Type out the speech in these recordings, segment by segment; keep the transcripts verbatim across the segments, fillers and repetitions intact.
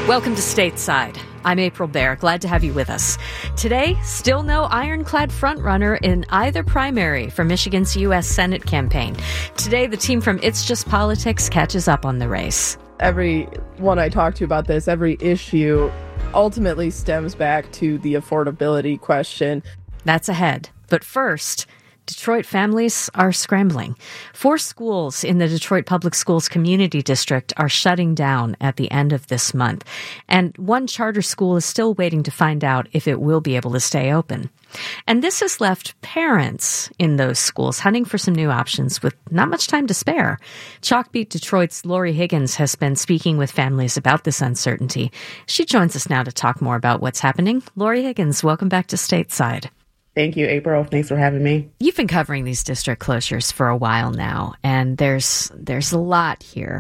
Welcome to Stateside. I'm April Baer. Glad to have you with us. Today, still no ironclad frontrunner in either primary for Michigan's U S Senate campaign. Today, the team from It's Just Politics catches up on the race. Everyone I talk to about this, every issue ultimately stems back to the affordability question. That's ahead. But first, Detroit families are scrambling. Four schools in the Detroit Public Schools Community District are shutting down at the end of this month. And one charter school is still waiting to find out if it will be able to stay open. And this has left parents in those schools hunting for some new options with not much time to spare. Chalkbeat Detroit's Lori Higgins has been speaking with families about this uncertainty. She joins us now to talk more about what's happening. Lori Higgins, welcome back to Stateside. Thank you, April. Thanks for having me. You've been covering these district closures for a while now, and there's there's a lot here.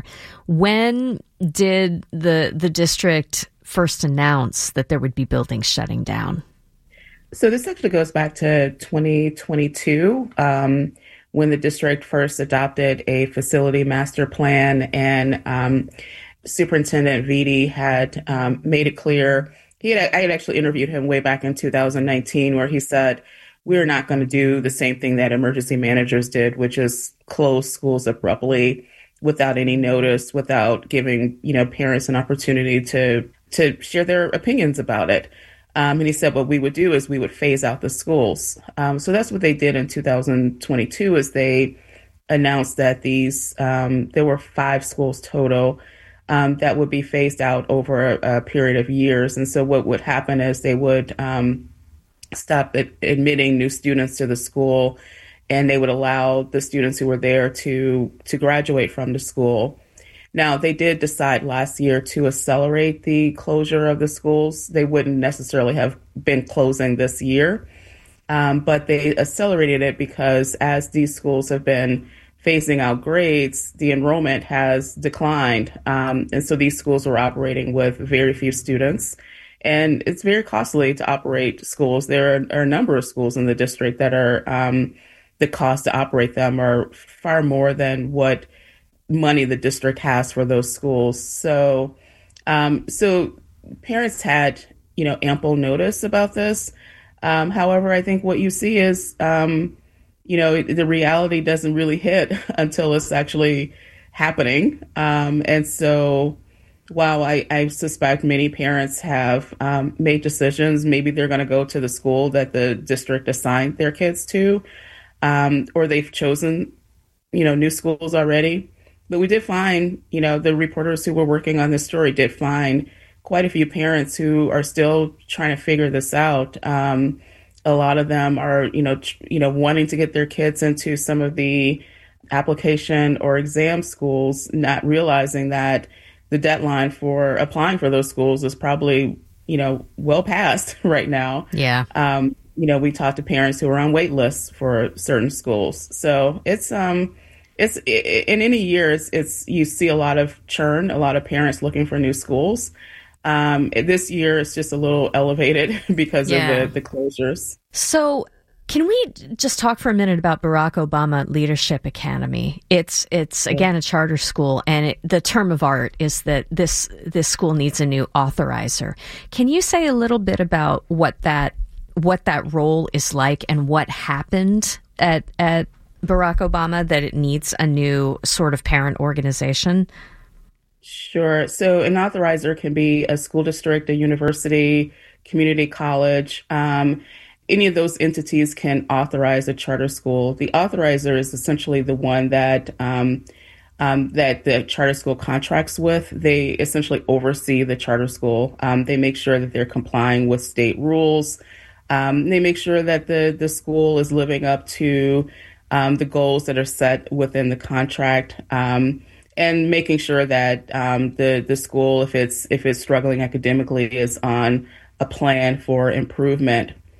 When did the the district first announce that there would be buildings shutting down? So this actually goes back to twenty twenty-two, um, when the district first adopted a facility master plan, and um, Superintendent Vitti had um, made it clear. He had, I had actually interviewed him way back in two thousand nineteen, where he said, we're not going to do the same thing that emergency managers did, which is close schools abruptly without any notice, without giving, you know, parents an opportunity to to share their opinions about it. Um, and he said what we would do is we would phase out the schools. Um, so that's what they did in two thousand twenty-two, is they announced that these um, there were five schools total Um, that would be phased out over a, a period of years. And so what would happen is they would um, stop ad- admitting new students to the school, and they would allow the students who were there to to graduate from the school. Now, they did decide last year to accelerate the closure of the schools. They wouldn't necessarily have been closing this year, um, but they accelerated it because as these schools have been phasing out grades, the enrollment has declined. Um, and so these schools are operating with very few students. And it's very costly to operate schools. There are, are a number of schools in the district that are, um, the cost to operate them are far more than what money the district has for those schools. So, um, so parents had, you know, ample notice about this. Um, however, I think what you see is, um, you know, the reality doesn't really hit until it's actually happening. Um, and so while I, I suspect many parents have um, made decisions, maybe they're going to go to the school that the district assigned their kids to, um, or they've chosen, you know, new schools already. But we did find, you know, the reporters who were working on this story did find quite a few parents who are still trying to figure this out. Um, A lot of them are, you know, tr- you know, wanting to get their kids into some of the application or exam schools, not realizing that the deadline for applying for those schools is probably, you know, well past right now. Yeah. Um, you know, we talked to parents who are on wait lists for certain schools. So it's, um, it's in any year, it's, it's you see a lot of churn, a lot of parents looking for new schools. Um, this year, it's just a little elevated because yeah. of the, the closures. So can we just talk for a minute about Barack Obama Leadership Academy? It's, it's again, a charter school, and it, the term of art is that this this school needs a new authorizer. Can you say a little bit about what that what that role is like and what happened at, at Barack Obama, that it needs a new sort of parent organization? Sure. So an authorizer can be a school district, a university, community college. Um, any of those entities can authorize a charter school. The authorizer is essentially the one that um, um, that the charter school contracts with. They essentially oversee the charter school. Um, they make sure that they're complying with state rules. Um, they make sure that the the school is living up to um, the goals that are set within the contract. Um, And making sure that um, the the school, if it's if it's struggling academically, is on a plan for improvement.